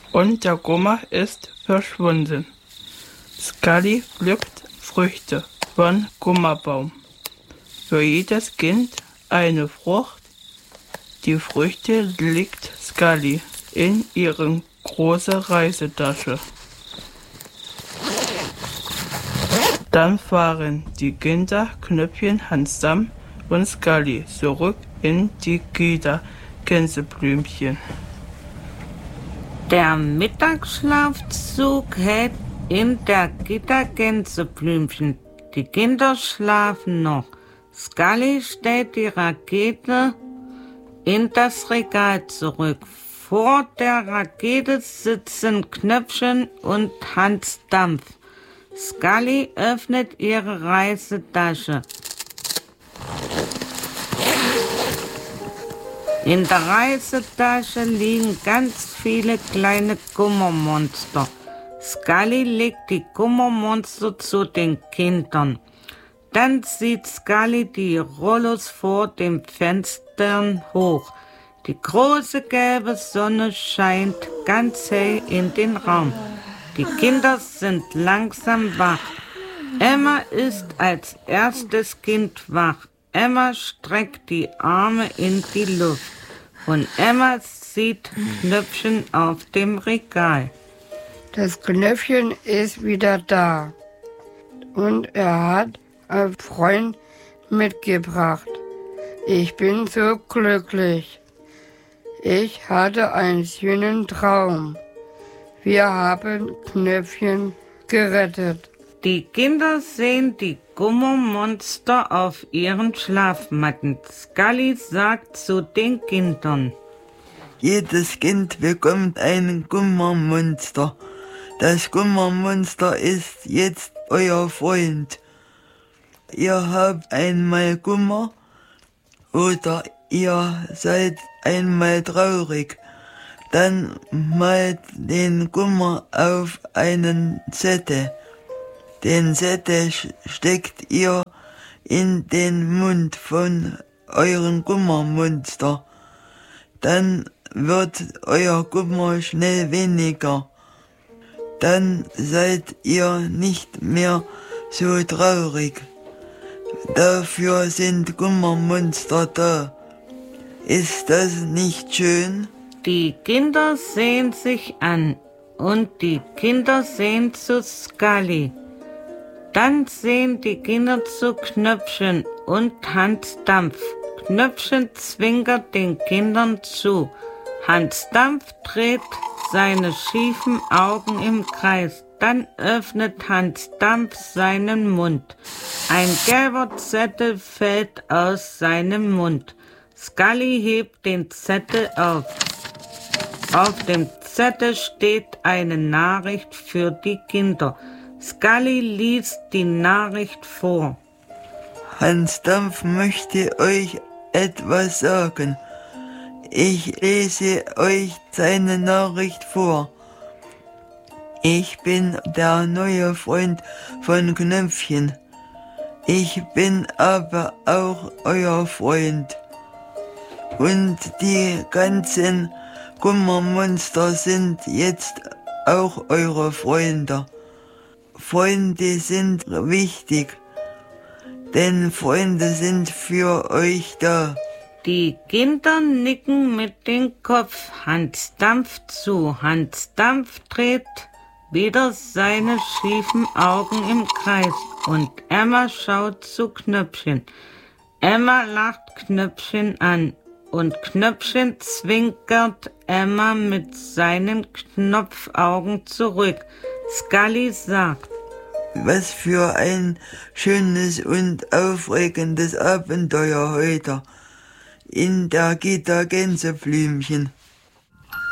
und der Gummer ist verschwunden. Scully pflückt Früchte von Gummerbaum. Für jedes Kind eine Frucht. Die Früchte legt Scully in ihre große Reisetasche. Dann fahren die Kinder Knöpfchen, Hans Dampf und Scully zurück in die Kita Gänseblümchen. Der Mittagsschlafzug hält in der Kita Gänseblümchen. Die Kinder schlafen noch. Scully stellt die Rakete in das Regal zurück. Vor der Rakete sitzen Knöpfchen und Hans Dampf. Scully öffnet ihre Reisetasche. In der Reisetasche liegen ganz viele kleine Gummermonster. Scully legt die Gummermonster zu den Kindern. Dann sieht Scully die Rollos vor den Fenstern hoch. Die große gelbe Sonne scheint ganz hell in den Raum. Die Kinder sind langsam wach. Emma ist als erstes Kind wach. Emma streckt die Arme in die Luft. Und Emma sieht Knöpfchen auf dem Regal. Das Knöpfchen ist wieder da. Und er hat einen Freund mitgebracht. Ich bin so glücklich. Ich hatte einen schönen Traum. Wir haben Knöpfchen gerettet. Die Kinder sehen die Gummermonster auf ihren Schlafmatten. Scully sagt zu den Kindern: Jedes Kind bekommt ein Gummermonster. Das Gummermonster ist jetzt euer Freund. Ihr habt einmal Kummer oder ihr seid einmal traurig. Dann malt den Kummer auf einen Zettel. Den Zettel steckt ihr in den Mund von eurem Gummermonster. Dann wird euer Kummer schnell weniger. Dann seid ihr nicht mehr so traurig. Dafür sind Gummermonster da. Ist das nicht schön? Die Kinder sehen sich an und die Kinder sehen zu Scully. Dann sehen die Kinder zu Knöpfchen und Hans Dampf. Knöpfchen zwinkert den Kindern zu. Hans Dampf dreht seine schiefen Augen im Kreis. Dann öffnet Hans Dampf seinen Mund. Ein gelber Zettel fällt aus seinem Mund. Scully hebt den Zettel auf. Auf dem Zettel steht eine Nachricht für die Kinder. Scully liest die Nachricht vor. Hans Dampf möchte euch etwas sagen. Ich lese euch seine Nachricht vor. Ich bin der neue Freund von Knöpfchen. Ich bin aber auch euer Freund. Und die ganzen Gummermonster sind jetzt auch eure Freunde. Freunde sind wichtig, denn Freunde sind für euch da. Die Kinder nicken mit dem Kopf Hans Dampf zu. Hans Dampf dreht wieder seine schiefen Augen im Kreis und Emma schaut zu Knöpfchen. Emma lacht Knöpfchen an und Knöpfchen zwinkert Emma mit seinen Knopfaugen zurück. Scully sagt: Was für ein schönes und aufregendes Abenteuer heute in der Kita Gänseblümchen.